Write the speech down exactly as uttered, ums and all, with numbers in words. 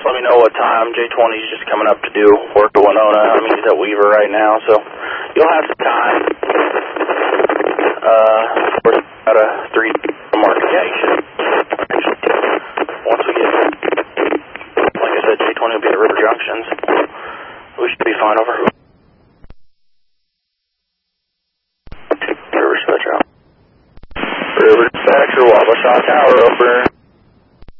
let me know what time. J twenty is just coming up to do work to Winona. I mean, he's at Weaver right now, so you'll have some time. Uh, we're at a three demarcation. Once we get, like I said, J twenty will be at River Junctions. We should be fine over. River Switch out. River Dispatcher, Wabasha Tower over.